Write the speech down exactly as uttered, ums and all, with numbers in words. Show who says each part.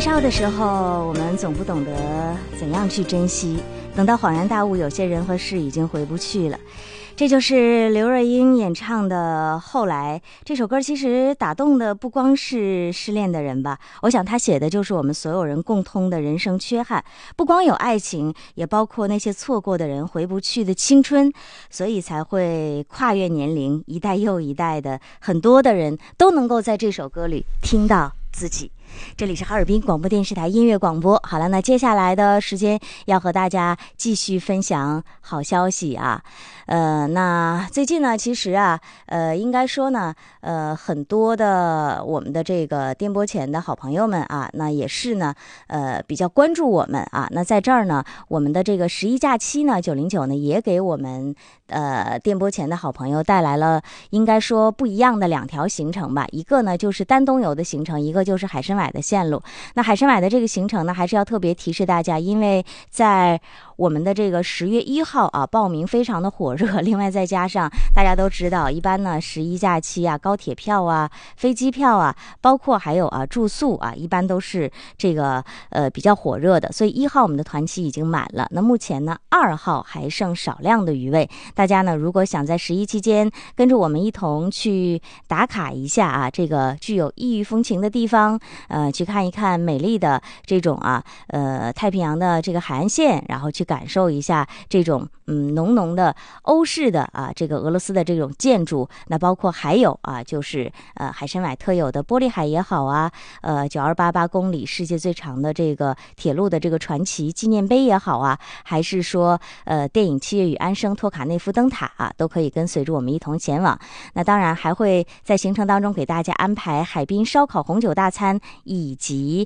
Speaker 1: 少的时候，我们总不懂得怎样去珍惜，等到恍然大悟，有些人和事已经回不去了。这就是刘若英演唱的《后来》这首歌，其实打动的不光是失恋的人吧，我想她写的就是我们所有人共通的人生缺憾，不光有爱情，也包括那些错过的人，回不去的青春，所以才会跨越年龄，一代又一代的很多的人都能够在这首歌里听到自己。这里是哈尔滨广播电视台音乐广播。好了，那接下来的时间要和大家继续分享好消息啊。呃，那最近呢，其实啊，呃，应该说呢，呃，很多的我们的这个电波前的好朋友们啊，那也是呢，呃，比较关注我们啊。那在这儿呢，我们的这个十一假期呢，九零九呢，也给我们呃电波前的好朋友带来了应该说不一样的两条行程吧。一个呢就是丹东游的行程，一个就是海参崴的线路。那海参崴的这个行程呢，还是要特别提示大家，因为在我们的这个十月一号啊，报名非常的火热。另外再加上大家都知道，一般呢十一假期啊，高铁票啊、飞机票啊，包括还有啊住宿啊，一般都是这个呃比较火热的。所以一号我们的团期已经满了，那目前呢二号还剩少量的余位。大家呢如果想在十一期间跟着我们一同去打卡一下啊，这个具有异域风情的地方，呃，去看一看美丽的这种啊，呃，太平洋的这个海岸线，然后去感受一下这种嗯浓浓的欧式的啊，这个俄罗斯的这种建筑。那包括还有啊，就是呃海参崴特有的玻璃海也好啊，呃九二八八公里世界最长的这个铁路的这个传奇纪念碑也好啊，还是说呃电影《七月与安生》托卡内夫灯塔啊，都可以跟随着我们一同前往。那当然还会在行程当中给大家安排海滨烧烤红酒大餐以及